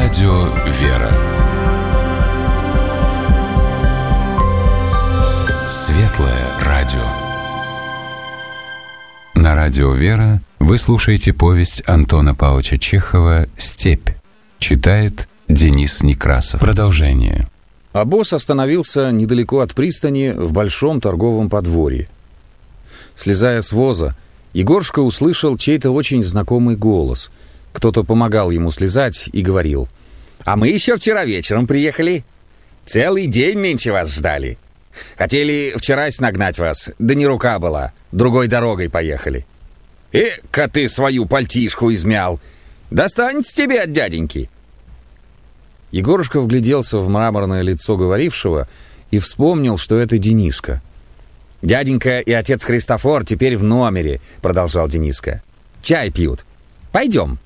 Радио «Вера». Светлое радио. На радио «Вера» вы слушаете повесть Антона Павловича Чехова «Степь». Читает Денис Некрасов. Продолжение. Обоз остановился недалеко от пристани в большом торговом подворье. Слезая с воза, Егорушка услышал чей-то очень знакомый голос. Кто-то помогал ему слезать и говорил: «А мы еще вчера вечером приехали. Целый день меньше вас ждали. Хотели вчерась нагнать вас, да не рука была. Другой дорогой поехали. Эка ты свою пальтишку измял. Достанется тебе от дяденьки». Егорушка вгляделся в мраморное лицо говорившего и вспомнил, что это Дениска. «Дяденька и отец Христофор теперь в номере», — продолжал Дениска. «Чай пьют. Пойдем».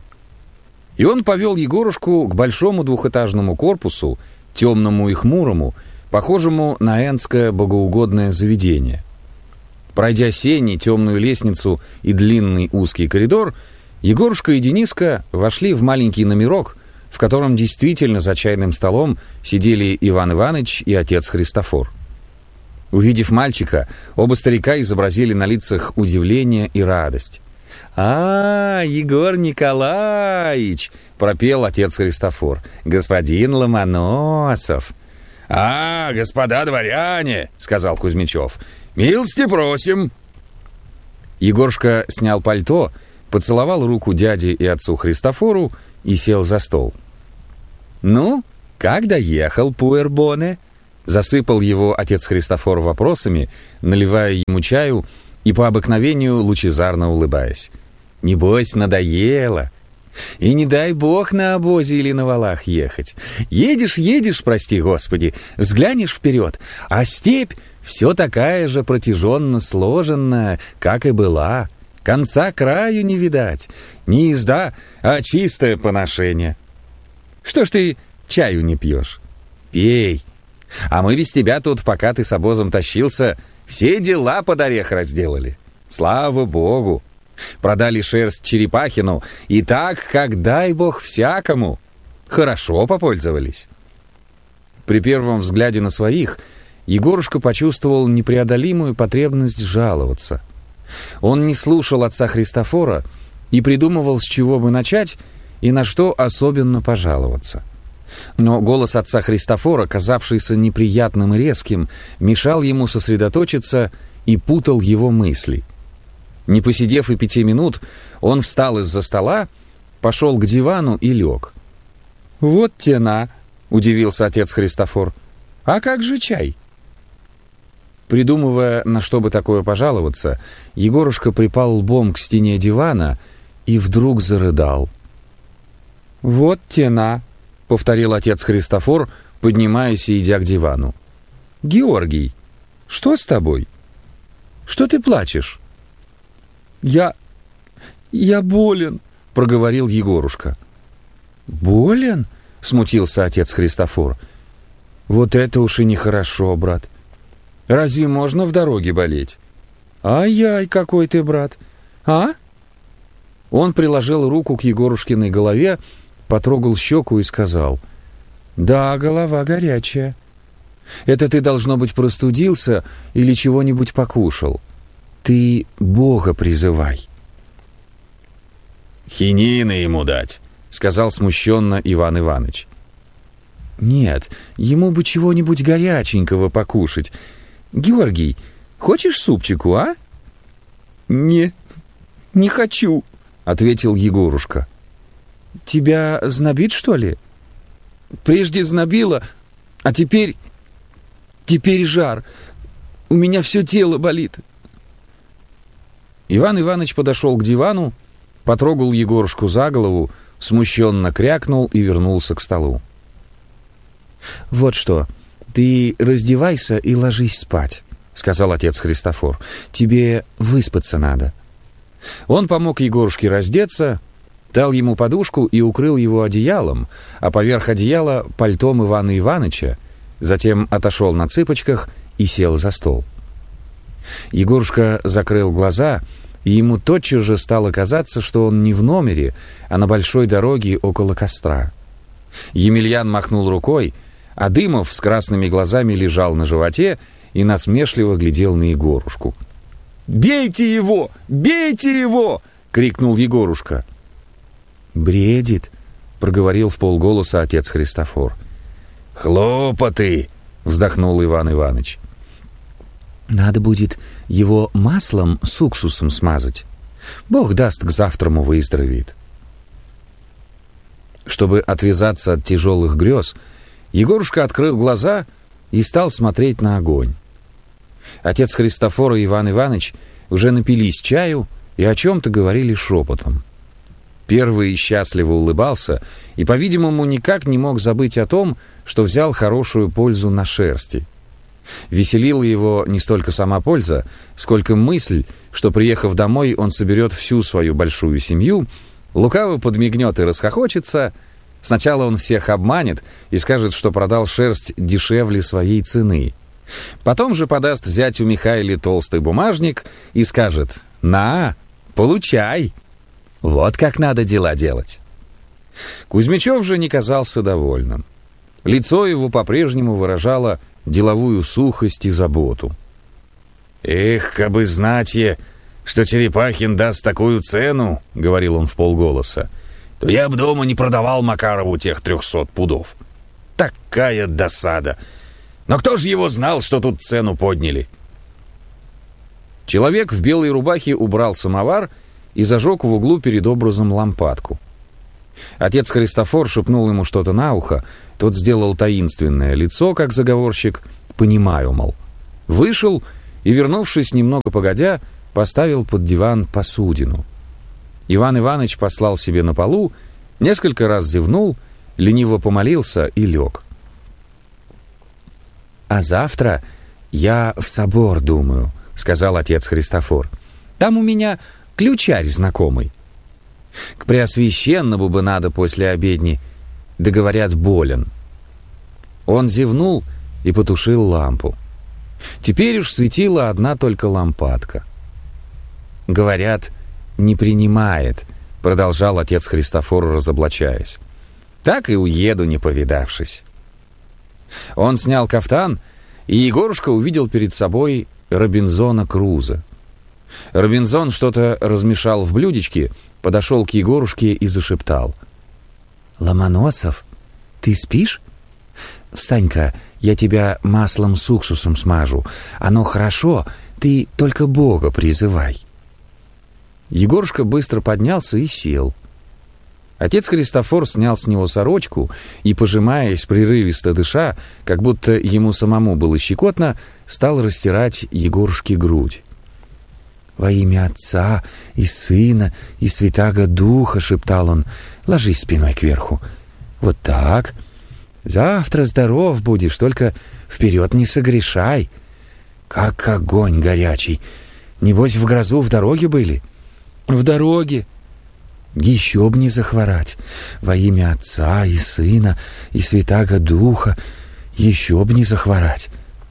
И он повел Егорушку к большому двухэтажному корпусу, темному и хмурому, похожему на энское богоугодное заведение. Пройдя сени, темную лестницу и длинный узкий коридор, Егорушка и Дениска вошли в маленький номерок, в котором действительно за чайным столом сидели Иван Иваныч и отец Христофор. Увидев мальчика, оба старика изобразили на лицах удивление и радость. Егор Николаевич!» — пропел отец Христофор. «Господин Ломоносов!» «Господа дворяне!» — сказал Кузьмичев. «Милости просим!» Егорушка снял пальто, поцеловал руку дяде и отцу Христофору и сел за стол. «Ну, как доехал, Пуэрбоне?» — засыпал его отец Христофор вопросами, наливая ему чаю и по обыкновению лучезарно улыбаясь. «Небось, надоело. И не дай бог на обозе или на валах ехать. Едешь, прости господи, взглянешь вперед, а степь все такая же протяженно сложенная, как и была. Конца краю не видать. Не езда, а чистое поношение. Что ж ты чаю не пьешь? Пей. А мы без тебя тут, пока ты с обозом тащился, все дела под орех разделали. Слава богу. Продали шерсть черепахину, и так, как дай бог всякому. Хорошо попользовались». При первом взгляде на своих Егорушка почувствовал непреодолимую потребность жаловаться. Он не слушал отца Христофора и придумывал, с чего бы начать и на что особенно пожаловаться. Но голос отца Христофора, казавшийся неприятным и резким, мешал ему сосредоточиться и путал его мысли. Не посидев и 5 минут, он встал из-за стола, пошел к дивану и лег. «Вот тена!» — удивился отец Христофор. «А как же чай?» Придумывая, на что бы такое пожаловаться, Егорушка припал лбом к стене дивана и вдруг зарыдал. «Вот тена!» — повторил отец Христофор, поднимаясь и идя к дивану. «Георгий, что с тобой? Что ты плачешь?» «Я болен», — проговорил Егорушка. «Болен?» — смутился отец Христофор. «Вот это уж и нехорошо, брат. Разве можно в дороге болеть? Ай-яй, какой ты, брат! А?» Он приложил руку к Егорушкиной голове, потрогал щеку и сказал: «Да, голова горячая. Это ты, должно быть, простудился или чего-нибудь покушал. Ты Бога призывай». «Хинины ему дать», — сказал смущенно Иван Иваныч. «Нет, ему бы чего-нибудь горяченького покушать. Георгий, хочешь супчику, а?» «Не хочу», — ответил Егорушка. «Тебя знобит, что ли?» «Прежде знобило, а теперь жар. У меня все тело болит». Иван Иваныч подошел к дивану, потрогал Егорушку за голову, смущенно крякнул и вернулся к столу. «Вот что, ты раздевайся и ложись спать», — сказал отец Христофор. «Тебе выспаться надо». Он помог Егорушке раздеться, дал ему подушку и укрыл его одеялом, а поверх одеяла пальтом Ивана Иваныча, затем отошел на цыпочках и сел за стол. Егорушка закрыл глаза, и ему тотчас же стало казаться, что он не в номере, а на большой дороге около костра. Емельян махнул рукой, а Дымов с красными глазами лежал на животе и насмешливо глядел на Егорушку. «Бейте его! Бейте его!» — крикнул Егорушка. «Бредит», — проговорил вполголоса отец Христофор. «Хлопоты!» — вздохнул Иван Иваныч. «Надо будет его маслом с уксусом смазать. Бог даст, к завтраму выздоровеет». Чтобы отвязаться от тяжелых грез, Егорушка открыл глаза и стал смотреть на огонь. Отец Христофор и Иван Иваныч уже напились чаю и о чем-то говорили шепотом. Первый счастливо улыбался и, по-видимому, никак не мог забыть о том, что взял хорошую пользу на шерсти. Веселила его не столько сама польза, сколько мысль, что, приехав домой, он соберет всю свою большую семью, лукаво подмигнет и расхохочется. Сначала он всех обманет и скажет, что продал шерсть дешевле своей цены. Потом же подаст зятю Михаиле толстый бумажник и скажет: «На, получай! Вот как надо дела делать». Кузьмичев же не казался довольным. Лицо его по-прежнему выражало деловую сухость и заботу. «Эх, кабы знатье, что Черепахин даст такую цену, — говорил он вполголоса, — то я б дома не продавал Макарову тех 300 пудов. Такая досада! Но кто же его знал, что тут цену подняли?» Человек в белой рубахе убрал самовар и зажег в углу перед образом лампадку. Отец Христофор шепнул ему что-то на ухо, тот сделал таинственное лицо, как заговорщик, «понимаю, мол». Вышел и, вернувшись немного погодя, поставил под диван посудину. Иван Иваныч послал себе на полу, несколько раз зевнул, лениво помолился и лег. «А завтра я в собор думаю», — сказал отец Христофор. «Там у меня ключарь знакомый. К Преосвященному бы надо после обедни, да, говорят, болен». Он зевнул и потушил лампу. Теперь уж светила одна только лампадка. «Говорят, не принимает», — продолжал отец Христофор, разоблачаясь. «Так и уеду, не повидавшись». Он снял кафтан, и Егорушка увидел перед собой Робинзона Круза. Робинзон что-то размешал в блюдечке, подошел к Егорушке и зашептал: «Ломоносов, ты спишь? Встань-ка, я тебя маслом с уксусом смажу. Оно хорошо, ты только Бога призывай». Егорушка быстро поднялся и сел. Отец Христофор снял с него сорочку и, пожимаясь, прерывисто дыша, как будто ему самому было щекотно, стал растирать Егорушке грудь. «Во имя Отца и Сына и Святаго Духа, — шептал он, — ложись спиной кверху. Вот так. Завтра здоров будешь, только вперед не согрешай. Как огонь горячий. Небось, в грозу в дороге были?» «В дороге». «Еще б не захворать. Во имя Отца и Сына и Святаго Духа, еще б не захворать».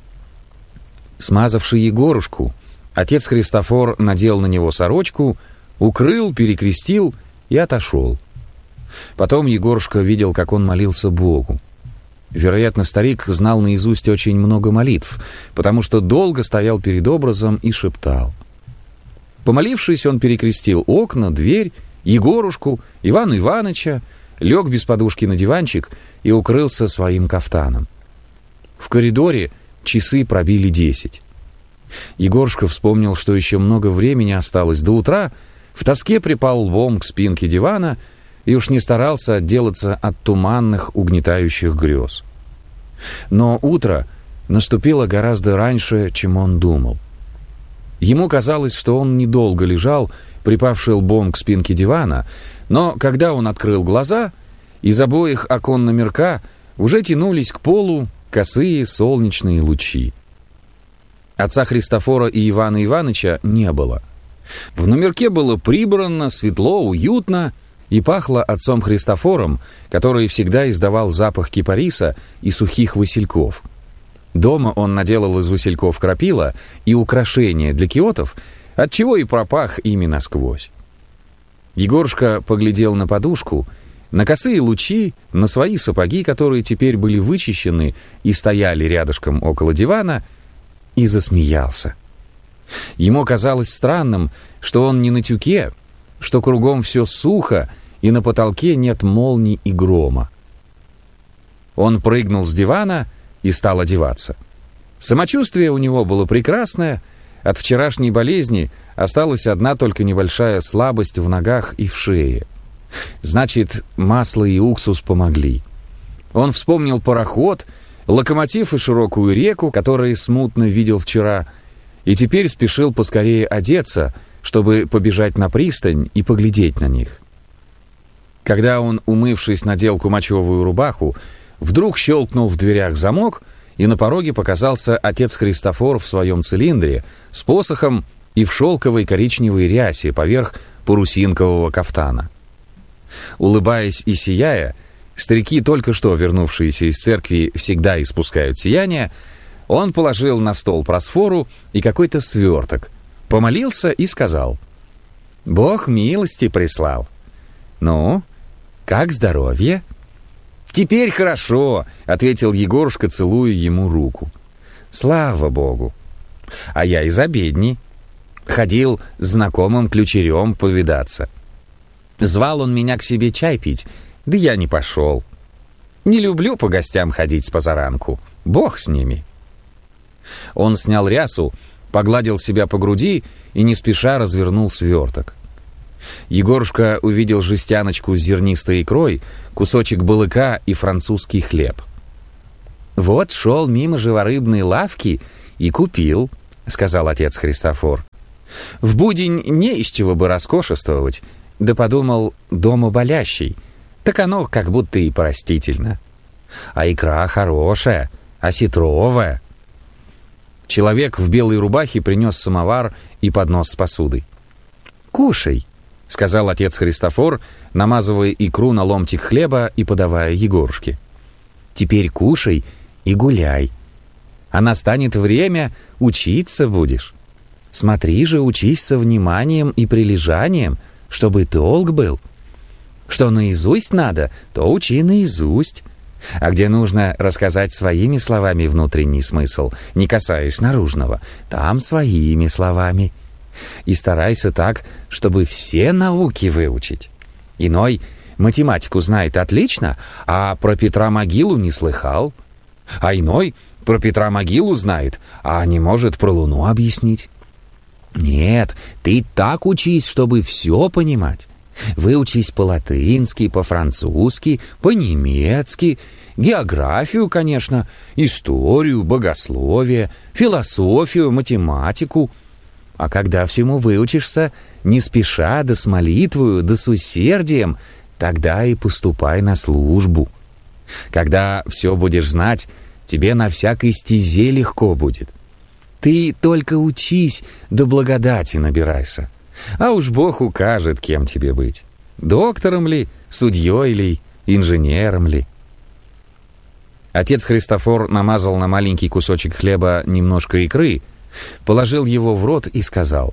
Смазавший Егорушку, отец Христофор надел на него сорочку, укрыл, перекрестил и отошел. Потом Егорушка видел, как он молился Богу. Вероятно, старик знал наизусть очень много молитв, потому что долго стоял перед образом и шептал. Помолившись, он перекрестил окна, дверь, Егорушку, Ивана Иваныча, лег без подушки на диванчик и укрылся своим кафтаном. В коридоре часы пробили 10. Егорушка вспомнил, что еще много времени осталось до утра, в тоске припал лбом к спинке дивана и уж не старался отделаться от туманных, угнетающих грез. Но утро наступило гораздо раньше, чем он думал. Ему казалось, что он недолго лежал, припавший лбом к спинке дивана, но когда он открыл глаза, из обоих окон номерка уже тянулись к полу косые солнечные лучи. Отца Христофора и Ивана Иваныча не было. В номерке было прибрано, светло, уютно и пахло отцом Христофором, который всегда издавал запах кипариса и сухих васильков. Дома он наделал из васильков крапила и украшения для киотов, отчего и пропах ими насквозь. Егорушка поглядел на подушку, на косые лучи, на свои сапоги, которые теперь были вычищены и стояли рядышком около дивана, и засмеялся. Ему казалось странным, что он не на тюке, что кругом все сухо, и на потолке нет молний и грома. Он прыгнул с дивана и стал одеваться. Самочувствие у него было прекрасное, от вчерашней болезни осталась одна только небольшая слабость в ногах и в шее. Значит, масло и уксус помогли. Он вспомнил пароход, локомотив и широкую реку, которые смутно видел вчера, и теперь спешил поскорее одеться, чтобы побежать на пристань и поглядеть на них. Когда он, умывшись, надел кумачевую рубаху, вдруг щелкнул в дверях замок, и на пороге показался отец Христофор в своем цилиндре с посохом и в шелковой коричневой рясе поверх парусинкового кафтана. Улыбаясь и сияя, старики, только что вернувшиеся из церкви, всегда испускают сияние, он положил на стол просфору и какой-то сверток, помолился и сказал: «Бог милости прислал. Ну, как здоровье?» «Теперь хорошо», — ответил Егорушка, целуя ему руку. «Слава Богу! А я из обедни. Ходил с знакомым ключерем повидаться. Звал он меня к себе чай пить, да я не пошел. Не люблю по гостям ходить с позаранку. Бог с ними». Он снял рясу, погладил себя по груди и не спеша развернул сверток. Егорушка увидел жестяночку с зернистой икрой, кусочек балыка и французский хлеб. «Вот шел мимо живорыбной лавки и купил», — сказал отец Христофор. «В будень не из чего бы роскошествовать, да подумал, дома болящий, так оно как будто и простительно. А икра хорошая, осетровая». Человек в белой рубахе принес самовар и поднос с посудой. «Кушай», — сказал отец Христофор, намазывая икру на ломтик хлеба и подавая Егорушке. «Теперь кушай и гуляй. А настанет время, учиться будешь. Смотри же, учись со вниманием и прилежанием, чтобы толк был. Что наизусть надо, то учи наизусть. А где нужно рассказать своими словами внутренний смысл, не касаясь наружного, там своими словами. И старайся так, чтобы все науки выучить. Иной математику знает отлично, а про Петра могилу не слыхал. А иной про Петра могилу знает, а не может про Луну объяснить. Нет, ты так учись, чтобы все понимать. Выучись по-латынски, по-французски, по-немецки, географию, конечно, историю, богословие, философию, математику. А когда всему выучишься, не спеша, да с молитвою, да с усердием, тогда и поступай на службу. Когда все будешь знать, тебе на всякой стезе легко будет. Ты только учись, да благодати набирайся. А уж Бог укажет, кем тебе быть. Доктором ли, судьей ли, инженером ли. Отец Христофор намазал на маленький кусочек хлеба немножко икры, положил его в рот и сказал: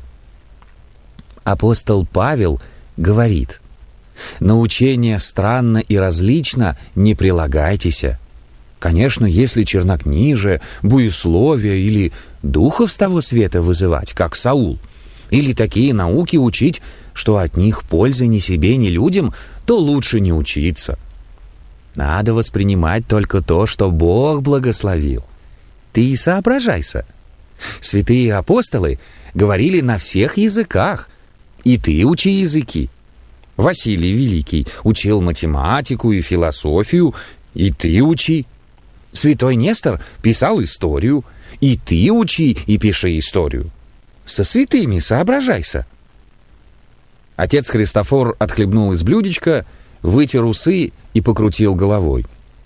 «Апостол Павел говорит: на учение странно и различно не прилагайтеся. Конечно, если чернокнижие, буесловие или духов с того света вызывать, как Саул, или такие науки учить, что от них пользы ни себе, ни людям, то лучше не учиться. Надо воспринимать только то, что Бог благословил. Ты соображайся. Святые апостолы говорили на всех языках, и ты учи языки. Василий Великий учил математику и философию, и ты учи. Святой Нестор писал историю, и ты учи и пиши историю. Со святыми соображайся». Отец Христофор отхлебнул из блюдечка, вытер усы и покрутил головой.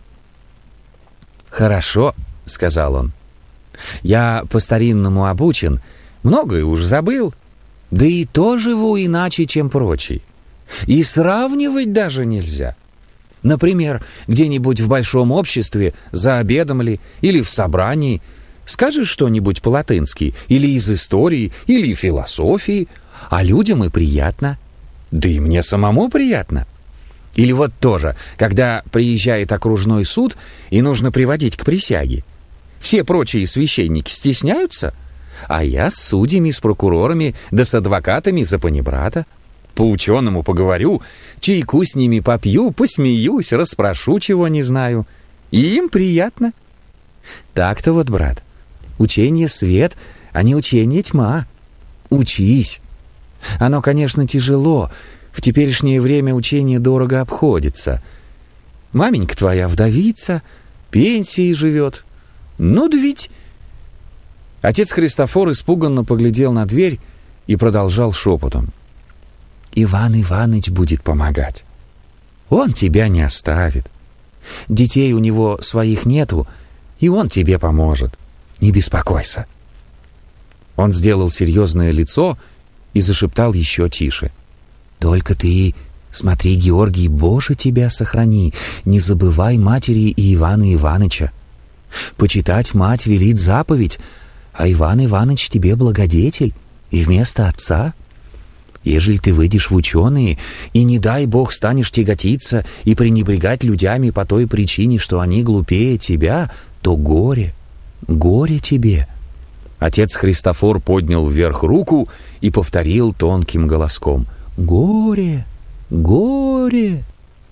«Хорошо», — сказал он. «Я по-старинному обучен, многое уж забыл, да и то живу иначе, чем прочие. И сравнивать даже нельзя. Например, где-нибудь в большом обществе, за обедом ли, или в собрании, скажешь что-нибудь по-латынски, или из истории, или философии, а людям и приятно. Да и мне самому приятно. Или вот тоже, когда приезжает окружной суд и нужно приводить к присяге. Все прочие священники стесняются, а я с судьями, с прокурорами, да с адвокатами за панибрата. По-ученому поговорю, чайку с ними попью, посмеюсь, расспрошу, чего не знаю. И им приятно. Так-то вот, брат, учение свет, а не учение тьма. Учись. Оно, конечно, тяжело. В теперешнее время учение дорого обходится. Маменька твоя вдовица, пенсией живет. Ну да ведь... Отец Христофор испуганно поглядел на дверь и продолжал шепотом. Иван Иваныч будет помогать. Он тебя не оставит. Детей у него своих нету, и он тебе поможет. Не беспокойся. Он сделал серьезное лицо и зашептал еще тише. Только ты смотри, Георгий, Боже, тебя сохрани. Не забывай матери и Ивана Иваныча. Почитать мать велит заповедь, а Иван Иваныч тебе благодетель и вместо отца. Ежели ты выйдешь в ученые и, не дай Бог, станешь тяготиться и пренебрегать людьми по той причине, что они глупее тебя, то горе, горе тебе. Отец Христофор поднял вверх руку и повторил тонким голоском: «Горе, горе».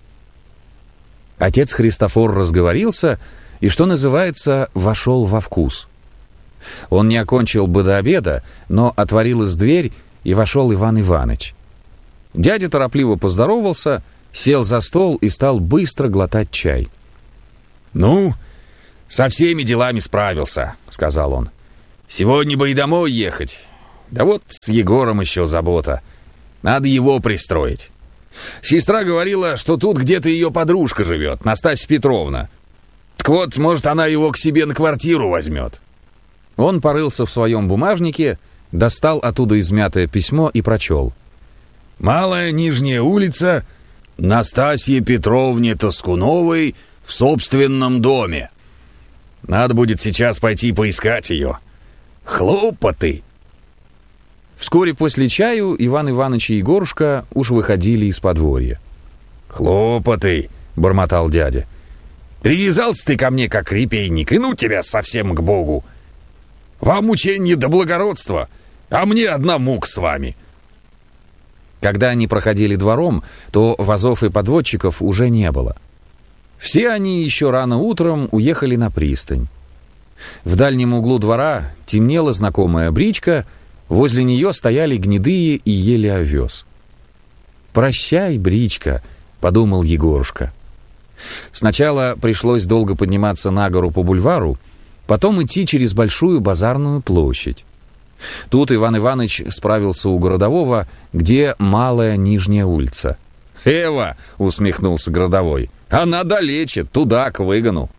Отец Христофор разговорился и, что называется, вошел во вкус. Он не окончил бы до обеда, но отворилась дверь, и вошел Иван Иваныч. Дядя торопливо поздоровался, сел за стол и стал быстро глотать чай. «Ну, со всеми делами справился», — сказал он. «Сегодня бы и домой ехать. Да вот с Егором еще забота. Надо его пристроить. Сестра говорила, что тут где-то ее подружка живет, Настасья Петровна. Так вот, может, она его к себе на квартиру возьмет». Он порылся в своем бумажнике, достал оттуда измятое письмо и прочел. «Малая Нижняя улица, Настасье Петровне Тоскуновой в собственном доме. Надо будет сейчас пойти поискать ее. Хлопоты!» Вскоре после чаю Иван Иваныч и Егорушка уж выходили из подворья. «Хлопоты!» — бормотал дядя. «Привязался ты ко мне, как репейник, и ну тебя совсем к Богу. Вам учение до благородства, а мне одна мук с вами». Когда они проходили двором, то вазов и подводчиков уже не было. Все они еще рано утром уехали на пристань. В дальнем углу двора темнела знакомая бричка, возле нее стояли гнедые и ели овес. «Прощай, бричка», — подумал Егорушка. Сначала пришлось долго подниматься на гору по бульвару, потом идти через большую базарную площадь. Тут Иван Иваныч справился у городового, где Малая Нижняя улица. «Эва!» — усмехнулся городовой. «Она далече, туда, к выгону».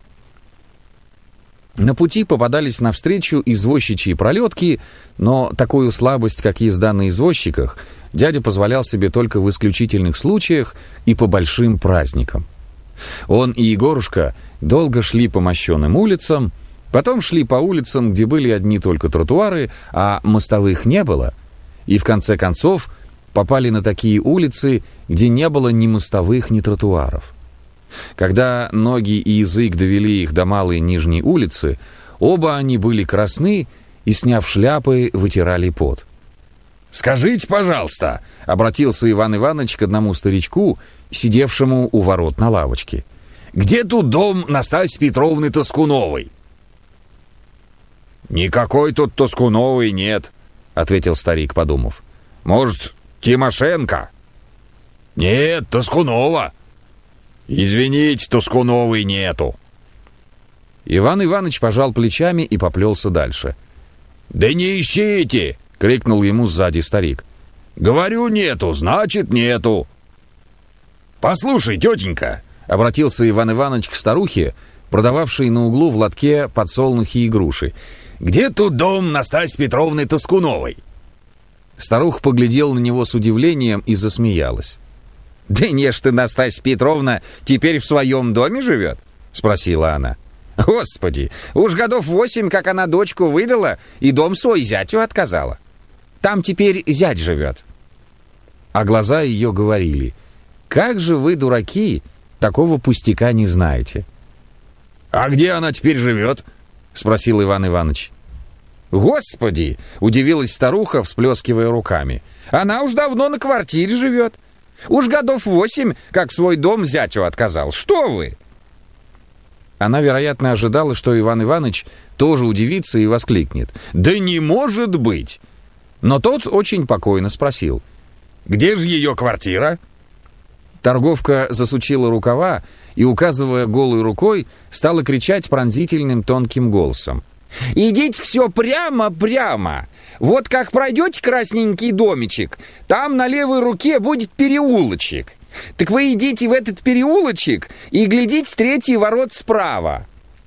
На пути попадались навстречу извозчичьи пролетки, но такую слабость, как езда на извозчиках, дядя позволял себе только в исключительных случаях и по большим праздникам. Он и Егорушка долго шли по мощеным улицам, потом шли по улицам, где были одни только тротуары, а мостовых не было, и в конце концов попали на такие улицы, где не было ни мостовых, ни тротуаров. Когда ноги и язык довели их до Малой Нижней улицы, оба они были красны и, сняв шляпы, вытирали пот. «Скажите, пожалуйста», — обратился Иван Иваныч к одному старичку, сидевшему у ворот на лавочке, «где тут дом Настасьи Петровны Тоскуновой?» «Никакой тут Тоскуновой нет», — ответил старик, подумав. «Может, Тимошенко?» «Нет, Тоскунова». «Извините, Тоскуновой нету». Иван Иваныч пожал плечами и поплелся дальше. «Да не ищите!» — крикнул ему сзади старик. «Говорю, нету, значит, нету». «Послушай, тетенька», — обратился Иван Иваныч к старухе, продававшей на углу в лотке подсолнухи и груши, «где тут дом Настасьи Петровны Тоскуновой?» Старуха поглядела на него с удивлением и засмеялась. «Да не ж ты, Настасья Петровна, теперь в своем доме живет?» — спросила она. «Господи, уж годов 8, как она дочку выдала, и дом свой зятю отказала. Там теперь зять живет». А глаза ее говорили: как же вы, дураки, такого пустяка не знаете?» «А где она теперь живет?» — спросил Иван Иванович. «Господи!» — удивилась старуха, всплескивая руками. «Она уж давно на квартире живет. Уж годов 8, как свой дом зятю отказал. Что вы?» Она, вероятно, ожидала, что Иван Иванович тоже удивится и воскликнет: «Да не может быть!» Но тот очень покойно спросил: «Где же ее квартира?» Торговка засучила рукава и, указывая голой рукой, стала кричать пронзительным тонким голосом: «Идите все прямо-прямо! Вот как пройдете красненький домичек, там на левой руке будет переулочек. Так вы идите в этот переулочек и глядите третий ворот справа».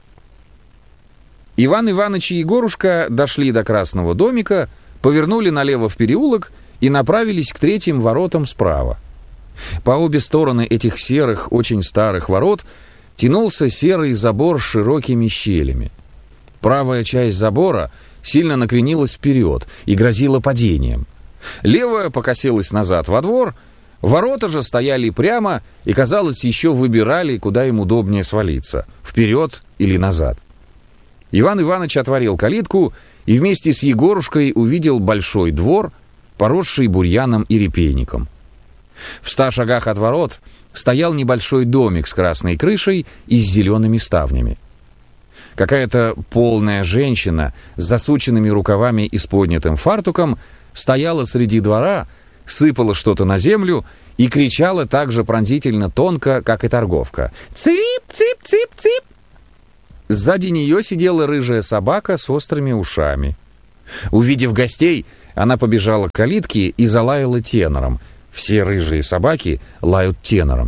Иван Иванович и Егорушка дошли до красного домика, повернули налево в переулок и направились к третьим воротам справа. По обе стороны этих серых, очень старых ворот тянулся серый забор с широкими щелями. Правая часть забора сильно накренилась вперед и грозила падением. Левая покосилась назад во двор, ворота же стояли прямо и, казалось, еще выбирали, куда им удобнее свалиться, вперед или назад. Иван Иванович отворил калитку и вместе с Егорушкой увидел большой двор, поросший бурьяном и репейником. В 100 шагах от ворот стоял небольшой домик с красной крышей и с зелеными ставнями. Какая-то полная женщина с засученными рукавами и с поднятым фартуком стояла среди двора, сыпала что-то на землю и кричала так же пронзительно тонко, как и торговка: «Цып, цып, цып, цып!» Сзади нее сидела рыжая собака с острыми ушами. Увидев гостей, она побежала к калитке и залаяла тенором. Все рыжие собаки лают тенором.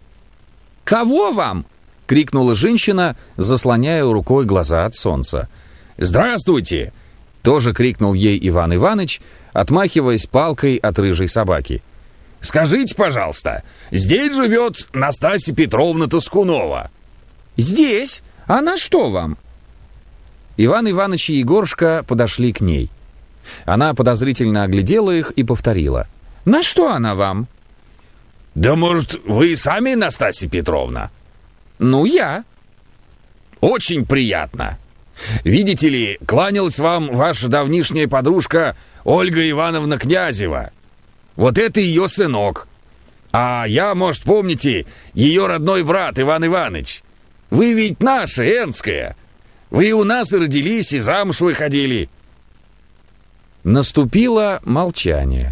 «Кого вам?» — крикнула женщина, заслоняя рукой глаза от солнца. «Здравствуйте!» — тоже крикнул ей Иван Иванович, отмахиваясь палкой от рыжей собаки. «Скажите, пожалуйста, здесь живет Настасья Петровна Тоскунова?» «Здесь? А на что вам?» Иван Иванович и Егорушка подошли к ней. Она подозрительно оглядела их и повторила: «На что она вам?» «Да, может, вы сами, Настасья Петровна?» «Ну, я». «Очень приятно. Видите ли, кланялась вам ваша давнишняя подружка Ольга Ивановна Князева. Вот это ее сынок. А я, может, помните, ее родной брат Иван Иванович. Вы ведь наша, энская. Вы у нас и родились, и замуж выходили». Наступило молчание.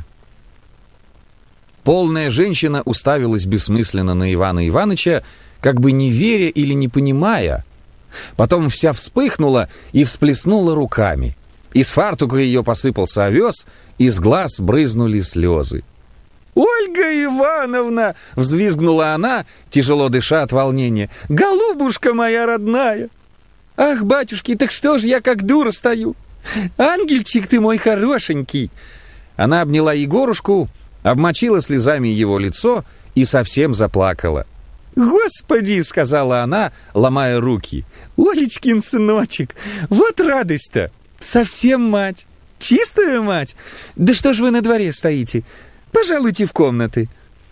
Полная женщина уставилась бессмысленно на Ивана Ивановича, как бы не веря или не понимая. Потом вся вспыхнула и всплеснула руками. Из фартука ее посыпался овес, из глаз брызнули слезы. «Ольга Ивановна!» — взвизгнула она, тяжело дыша от волнения. «Голубушка моя родная! Ах, батюшки, так что ж я как дура стою? Ангельчик ты мой хорошенький!» Она обняла Егорушку, обмочила слезами его лицо и совсем заплакала. «Господи!» — сказала она, ломая руки. «Олечкин сыночек, вот радость-то! Совсем мать! Чистая мать! Да что ж вы на дворе стоите? Пожалуйте в комнаты!»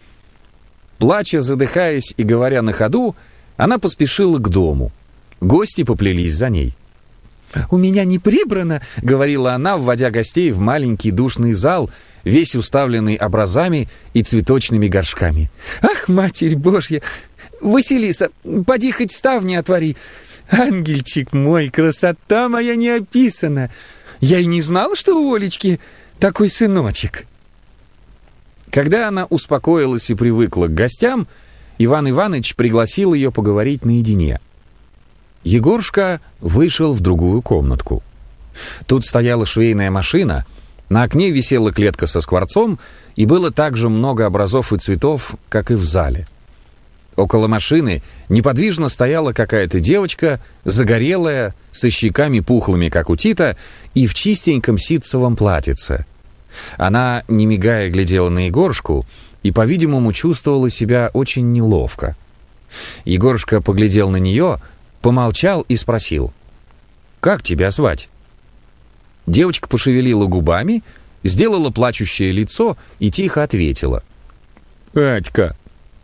Плача, задыхаясь и говоря на ходу, она поспешила к дому. Гости поплелись за ней. «У меня не прибрано», — говорила она, вводя гостей в маленький душный зал, весь уставленный образами и цветочными горшками. «Ах, Матерь Божья! Василиса, поди хоть ставни отвори! Ангельчик мой, красота моя не описана! Я и не знала, что у Олечки такой сыночек!» Когда она успокоилась и привыкла к гостям, Иван Иванович пригласил ее поговорить наедине. Егорушка вышел в другую комнатку. Тут стояла швейная машина, на окне висела клетка со скворцом, и было так же много образов и цветов, как и в зале. Около машины неподвижно стояла какая-то девочка, загорелая, со щеками пухлыми, как у Тита, и в чистеньком ситцевом платьице. Она, не мигая, глядела на Егорушку и, по-видимому, чувствовала себя очень неловко. Егорушка поглядел на нее, помолчал и спросил: «Как тебя звать?» Девочка пошевелила губами, сделала плачущее лицо и тихо ответила: «Атька».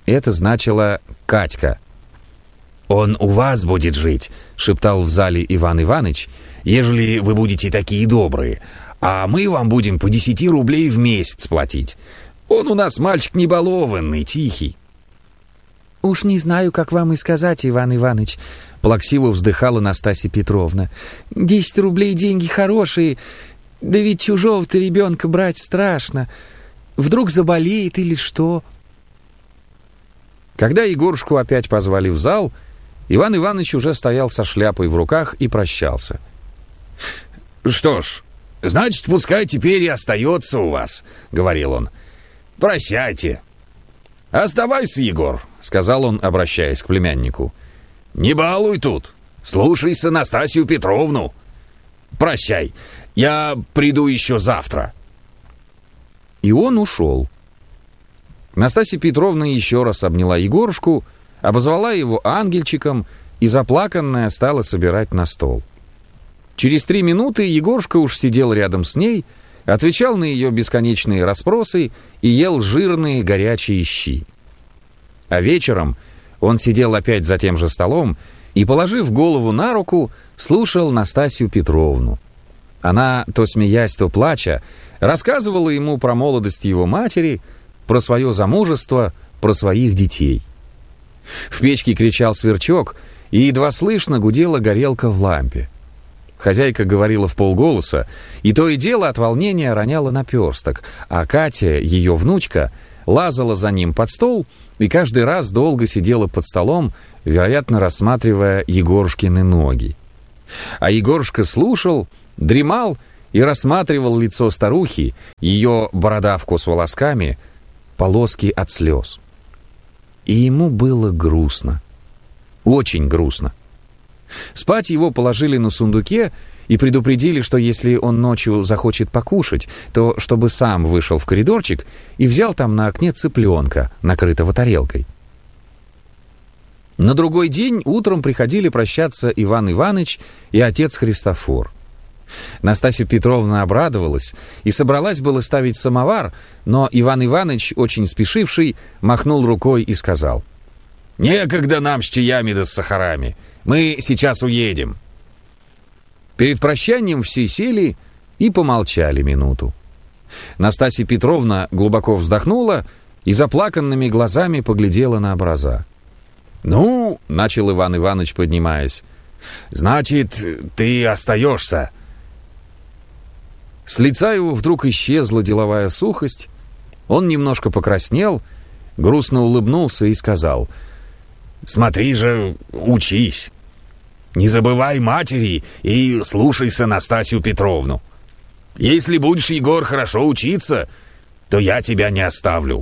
это значило «Катька». «Он у вас будет жить», — шептал в зале Иван Иваныч, «ежели вы будете такие добрые, а мы вам будем по 10 рублей в месяц платить. Он у нас мальчик небалованный, тихий». «Уж не знаю, как вам и сказать, Иван Иваныч», — плаксиво вздыхала Настасья Петровна. 10 рублей деньги хорошие, да ведь чужого-то ребенка брать страшно. Вдруг заболеет или что?» Когда Егорушку опять позвали в зал, Иван Иваныч уже стоял со шляпой в руках и прощался. «Что ж, значит, пускай теперь и остается у вас», — говорил он. «Прощайте». «Оставайся, Егор», — сказал он, обращаясь к племяннику. «Не балуй тут, слушайся Настасью Петровну. Прощай, я приду еще завтра». И он ушел. Настасья Петровна еще раз обняла Егорушку, обозвала его ангельчиком и, заплаканная, стала собирать на стол. Через 3 минуты Егорушка уж сидел рядом с ней, отвечал на ее бесконечные расспросы и ел жирные горячие щи. А вечером он сидел опять за тем же столом и, положив голову на руку, слушал Настасью Петровну. Она, то смеясь, то плача, рассказывала ему про молодость его матери, про свое замужество, про своих детей. В печке кричал сверчок, и едва слышно гудела горелка в лампе. Хозяйка говорила вполголоса, и то и дело от волнения роняла наперсток, а Катя, ее внучка, лазала за ним под стол и каждый раз долго сидела под столом, вероятно, рассматривая Егорушкины ноги. А Егорушка слушал, дремал и рассматривал лицо старухи, ее бородавку с волосками, полоски от слез. И ему было грустно. Очень грустно. Спать его положили на сундуке и предупредили, что если он ночью захочет покушать, то чтобы сам вышел в коридорчик и взял там на окне цыпленка, накрытого тарелкой. На другой день утром приходили прощаться Иван Иваныч и отец Христофор. Настасья Петровна обрадовалась и собралась было ставить самовар, но Иван Иваныч, очень спешивший, махнул рукой и сказал: «Некогда нам с чаями да с сахарами. Мы сейчас уедем». Перед прощанием все сели и помолчали минуту. Настасья Петровна глубоко вздохнула и заплаканными глазами поглядела на образа. «Ну, — начал Иван Иваныч, поднимаясь, — значит, ты остаешься». С лица его вдруг исчезла деловая сухость, он немножко покраснел, грустно улыбнулся и сказал: «Смотри же, учись. Не забывай матери и слушайся Настасью Петровну. Если будешь, Егор, хорошо учиться, то я тебя не оставлю».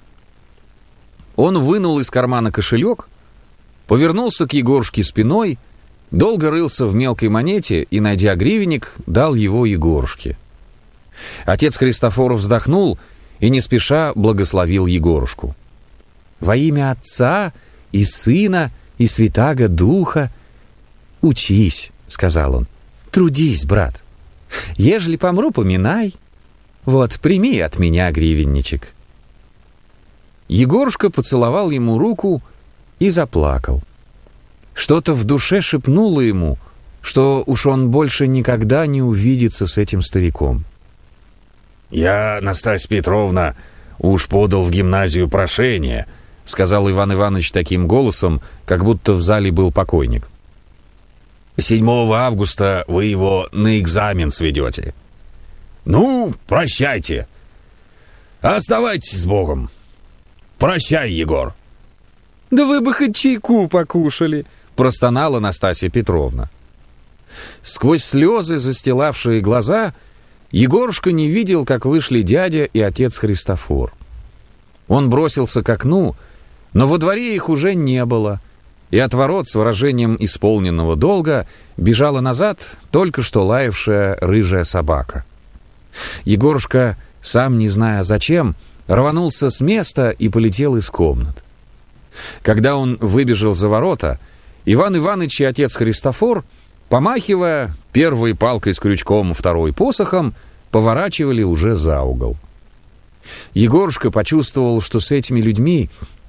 Он вынул из кармана кошелек, повернулся к Егорушке спиной, долго рылся в мелкой монете и, найдя гривенник, дал его Егорушке. Отец Христофор вздохнул и не спеша благословил Егорушку. «Во имя Отца и Сына и Святаго Духа учись», — сказал он. «Трудись, брат. Ежели помру, поминай. Вот, прими от меня гривенничек». Егорушка поцеловал ему руку и заплакал. Что-то в душе шепнуло ему, что уж он больше никогда не увидится с этим стариком. «Я, Настасья Петровна, уж подал в гимназию прошение», — сказал Иван Иванович таким голосом, как будто в зале был покойник. 7 августа вы его на экзамен сведете. Ну, прощайте. Оставайтесь с Богом. Прощай, Егор». «Да вы бы хоть чайку покушали», — простонала Настасья Петровна. Сквозь слезы, застилавшие глаза, Егорушка не видел, как вышли дядя и отец Христофор. Он бросился к окну, но во дворе их уже не было, и от ворот с выражением исполненного долга бежала назад только что лаявшая рыжая собака. Егорушка, сам не зная зачем, рванулся с места и полетел из комнат. Когда он выбежал за ворота, Иван Иваныч и отец Христофор, помахивая первой палкой с крючком, второй посохом, поворачивали уже за угол. Егорушка почувствовал, что с этими людьми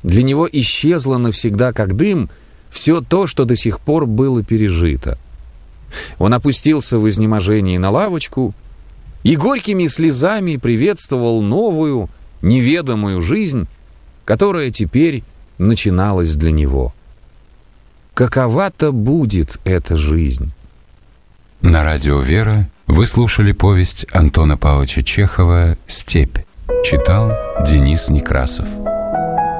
Для него исчезло навсегда, как дым, все то, что до сих пор было пережито. Он опустился в изнеможении на лавочку и горькими слезами приветствовал новую, неведомую жизнь, которая теперь начиналась для него. Какова-то будет эта жизнь? На радио «Вера» вы слушали повесть Антона Павловича Чехова «Степь». Читал Денис Некрасов.